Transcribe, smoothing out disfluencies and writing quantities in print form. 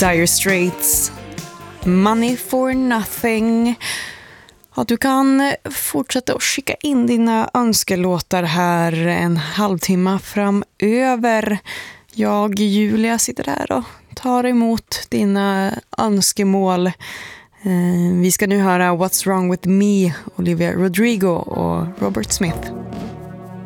Dire Straits, Money for Nothing. Ja, du kan fortsätta att skicka in dina önskelåtar här en halvtimme framöver. Jag, Julia, sitter där och tar emot dina önskemål. Vi ska nu höra What's Wrong With Me, Olivia Rodrigo och Robert Smith.